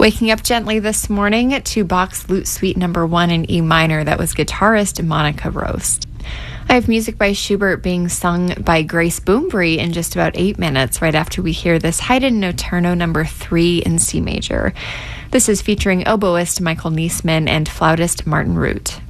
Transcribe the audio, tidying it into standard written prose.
Waking up gently this morning to Bach's Lute Suite No. 1 in E minor. That was guitarist Monica Roast. I have music by Schubert being sung by Grace Boombury in just about 8 minutes, right after we hear this Haydn Notturno No. 3 in C major. This is featuring oboist Michael Niesman and flautist Martin Root.